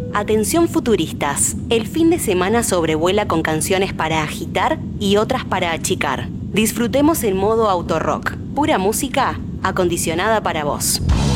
Atención futuristas, el fin de semana sobrevuela con canciones para agitar y otras para achicar. Disfrutemos el modo autorrock, pura música acondicionada para vos.